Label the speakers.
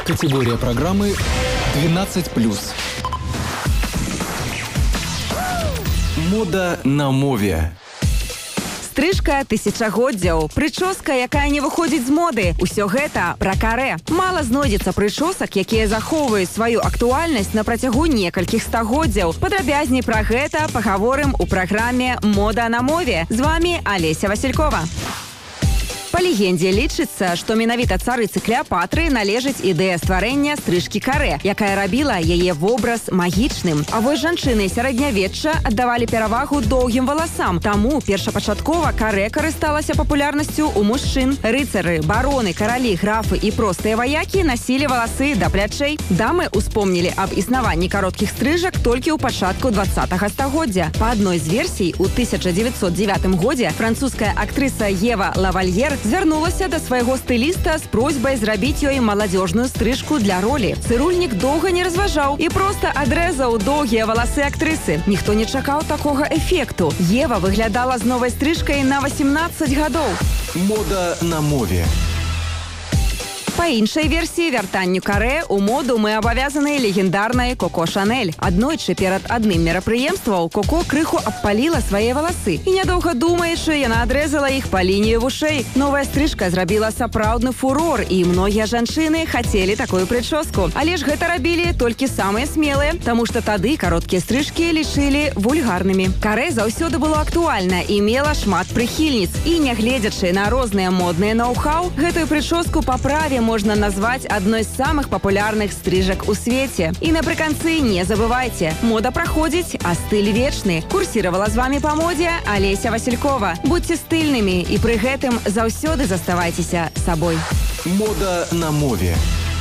Speaker 1: Категория программы 12+. Мода на мове.
Speaker 2: Стрижка тысячагоддзяў, прычоска, якая не выходзіць з моды. Усё гэта пра карэ. Мала знойдзецца прычосак, якія захоўваюць сваю актуальнасць на працягу некалькіх стагоддзяў. Падрабязней пра гэта пагаворым у праграме «Мода на мове». З вами Олеся Василькова. Па легендзе лічыцца, што менавіта царыцы Клеапатры належыць ідэя стварэння стрыжкі карэ, якая рабіла яе вобраз магічным. А вось жанчыны сярэднявечча аддавалі перавагу доўгім валасам. Таму першапачаткова карэ карысталася папулярнасцю ў мужчын. Рыцары, бароны, каралі, графы і простыя ваякі насілі валасы да плячэй. Дамы успомнілі аб існаванні кароткіх стрыжак толькі ў пачатку 20-га стагоддзя. Па адной з версій, у 1909 годзе французская актрыса Ева Лавальер звярнулася да свайго стыліста з просьбай зрабіць ёй маладзёжную стрыжку для ролі. Цырульнік доўга не разважаў і проста адрэзаў доўгія валасы актрысы. Ніхто не чакаў такога эфекту. Ева выглядала з новай стрыжкай на 18 гадоў.
Speaker 1: Мода на мове.
Speaker 2: Па іншай версіі вяртанню карэ у моду мы абавязаны легендарнай Коко Шанель. Аднойчы перад адным мерапрыемствам Коко крыху абпаліла свае валасы. І нядоўга думаючы, яна адрэзала іх па лініі вушэй. Новая стрыжка зрабіла сапраўдны фурор, і многія жанчыны хацелі такую прычоску. Але ж гэта рабілі толькі самыя смелыя, таму што тады кароткія стрыжкі лічылі вульгарнымі. Карэ заўсёды было актуальна і мела шмат прыхільніц. І нягледзячы на розныя модныя ноу-хау, гэтую прычоску па праве можна назваць адной з самых папулярных стрыжак у свеце. І напрыканцы не забывайце, мода праходзіць, а стыль вечны. Курсіравала з вами па модзе Олеся Василькова. Будьце стыльнымі і пры гэтым заўсёды заставайцеся сабой.
Speaker 1: Мода на мове.